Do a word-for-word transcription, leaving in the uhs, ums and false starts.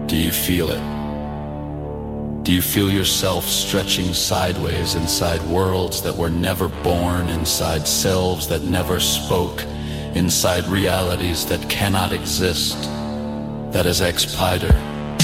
Do you feel it? Do you feel yourself stretching sideways inside worlds that were never born, inside selves that never spoke, inside realities that cannot exist? That is X-Pider.